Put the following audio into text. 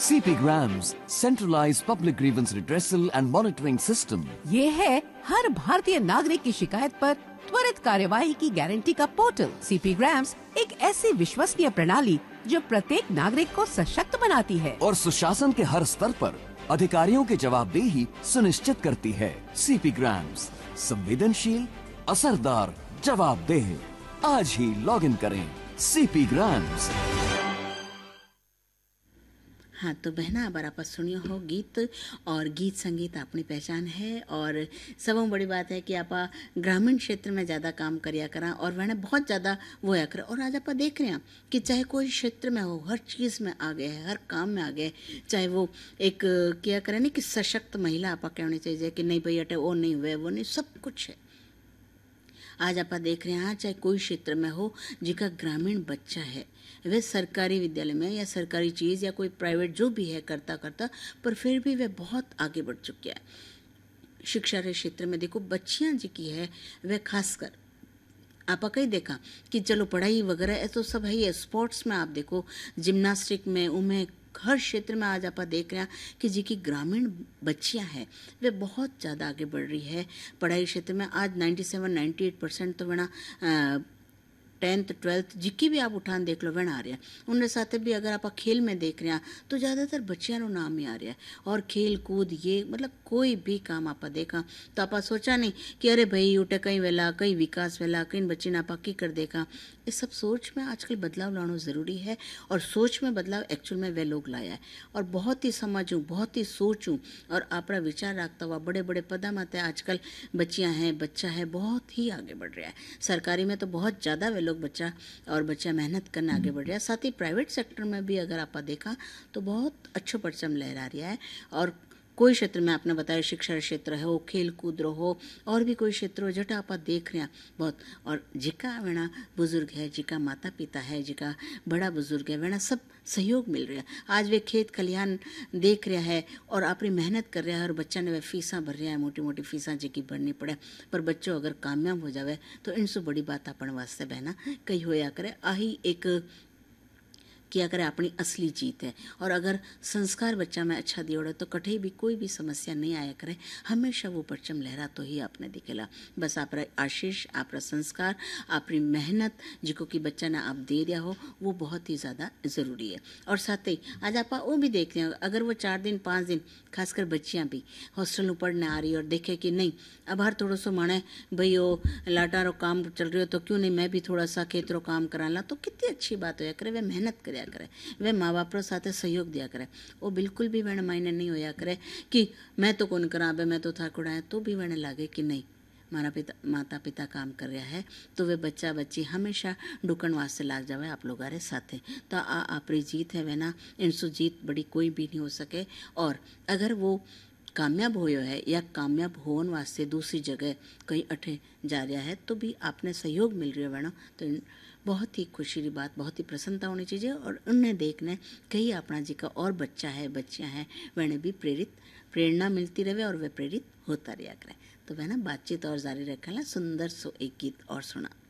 CP Grams, centralized public grievance redressal and monitoring system. ये है हर भारतीय नागरिक की शिकायत पर त्वरित कार्यवाही की गारंटी का पोर्टल। सीपी ग्राम्स एक ऐसी विश्वसनीय प्रणाली जो प्रत्येक नागरिक को सशक्त बनाती है और सुशासन के हर स्तर पर अधिकारियों की जवाबदेही सुनिश्चित करती है। CP Grams, संवेदनशील, असरदार, जवाबदेह। आज ही लॉग इन करें CP Grams। हाँ तो बहना अबार आप सुनियो हो गीत और गीत संगीत अपनी पहचान है और सबों बड़ी बात है कि आप ग्रामीण क्षेत्र में ज़्यादा काम करिया करा और वह बहुत ज़्यादा वो या करा। और आज आप देख रहे हैं कि चाहे कोई क्षेत्र में हो, हर चीज़ में आ गए, हर काम में आ गए, चाहे वो एक क्या करें ना कि सशक्त महिला आप कहनी चाहिए कि नहीं भाई अटे वो नहीं हुए, वो नहीं, सब कुछ है। आज आप देख रहे हैं चाहे कोई क्षेत्र में हो जिसका ग्रामीण बच्चा है, वह सरकारी विद्यालय में या सरकारी चीज़ या कोई प्राइवेट जो भी है करता करता, पर फिर भी वह बहुत आगे बढ़ चुका है। शिक्षा के क्षेत्र में देखो बच्चियां जी की है वह खासकर आप कहीं देखा कि चलो पढ़ाई वगैरह है तो सब है, स्पोर्ट्स में आप देखो, जिम्नास्टिक में, उनमें हर क्षेत्र में आज आप देख रहे हैं कि जी की ग्रामीण बच्चियां हैं वे बहुत ज़्यादा आगे बढ़ रही है पढ़ाई क्षेत्र में। आज 97-98% तो बना 10th 12th जिसकी भी आप उठान देख लो वह आ रहा है। उनके साथ भी अगर आप खेल में देख रहे हैं तो ज़्यादातर बच्चियों को नाम ही आ रहा है। और खेल कूद ये मतलब कोई भी काम आप देखा तो आप सोचा नहीं कि अरे भाई उठे कहीं वेला कहीं विकास वेला कहीं बच्ची ने आप की कर देखा। इस सब सोच में आजकल बदलाव लाना ज़रूरी है और सोच में बदलाव एक्चुअल में वे लोग लाया है। और बहुत ही समझूँ, बहुत ही सोचूँ और अपना विचार रखता हुआ बड़े बड़े पदा माते आजकल बच्चियाँ हैं, बच्चा है, बहुत ही आगे बढ़ रहा है। सरकारी में तो बहुत ज़्यादा वे लोग बच्चा मेहनत करने आगे बढ़ रहा है। साथ ही प्राइवेट सेक्टर में भी अगर आप देखा तो बहुत अच्छा परचम लहरा रहा है। और कोई क्षेत्र में आपने बताया शिक्षा क्षेत्र हो, खेल कूद हो और भी कोई क्षेत्र हो जटा आप देख रहे हैं बहुत। और जिका वेणा बुजुर्ग है, जिका माता पिता है, जिका बड़ा बुजुर्ग है, वेणा सब सहयोग मिल रहा है। आज वे खेत खलिहान देख रहा है और अपनी मेहनत कर रहा है और बच्चा ने वे फीसा भर रहा है, मोटी मोटी फीसा जी की भरनी पड़े, पर बच्चों अगर कामयाब हो जावे तो इनसे बड़ी बात अपन वास्ते बहना कही होया करे। आही एक किया करे अपनी असली जीत है। और अगर संस्कार बच्चा में अच्छा दियोड़े तो कठे भी कोई भी समस्या नहीं आया करे, हमेशा वो परचम लहरा तो ही आपने दिखेला। बस आप आशीष, आप संस्कार, अपनी मेहनत जिको कि बच्चा ने आप दे दिया हो वो बहुत ही ज़्यादा ज़रूरी है। और साथ ही आज आप वो भी देख रहे हो अगर वो 4 दिन 5 दिन खासकर बच्चियाँ भी हॉस्टल में पढ़ने आ रही और देखे कि नहीं अब हर थोड़ा सो माने भाई वो लाटारो काम चल रही हो तो क्यों नहीं मैं भी थोड़ा सा खेतरो काम करा ला, तो कितनी अच्छी बात होया करे। वे मेहनत करे करे, वे माँ बाप साथ सहयोग दिया करे। वो बिल्कुल भी वेण मायने नहीं होया करे कि मैं तो कौन करा बे, मैं तो थाकुड़ा है, तो भी वेण लागे कि नहीं माता पिता काम कर रहा है तो वे बच्चा बच्ची हमेशा ढुकन वास्ते लाग जावे आप लोग साथे। तो आपरी जीत है वे ना, इनसु जीत बड़ी कोई भी नहीं हो सके। और अगर वो कामयाब होयो है या कामयाब होने वास्ते दूसरी जगह कहीं अठे जा रहा है तो भी आपने सहयोग मिल रही है वेणो, तो बहुत ही खुशी की बात, बहुत ही प्रसन्नता होनी चाहिए। और उन्हें देखने कहीं अपना जी का और बच्चा है, बच्चियाँ हैं, वह भी प्रेरणा मिलती रहे और वे प्रेरित होता रहा करें। तो वह ना बातचीत और जारी रखें, सुंदर सो एक गीत और सुना।